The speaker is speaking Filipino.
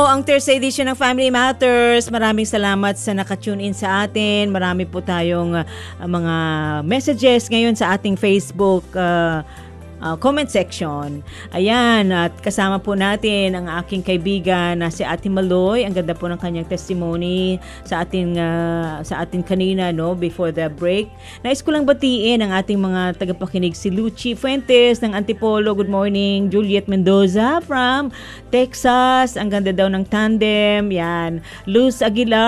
ang Thursday edition ng Family Matters. Maraming salamat sa nakatune in sa atin. Marami po tayong mga messages ngayon sa ating Facebook comment section. Ayan, at kasama po natin ang aking kaibigan na si Ate Maloy. Ang ganda po ng kanyang testimony sa atin kanina, no, before the break. Nais ko lang batiin ang ating mga tagapakinig, si Luchi Fuentes ng Antipolo. Good morning. Juliet Mendoza from Texas. Ang ganda daw ng tandem. Yan. Luz Aguilar